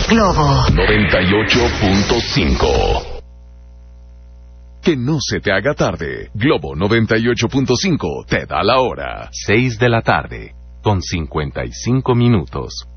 Globo 98.5. Que no se te haga tarde. Globo 98.5 te da la hora. 6 de la tarde, con 55 minutos.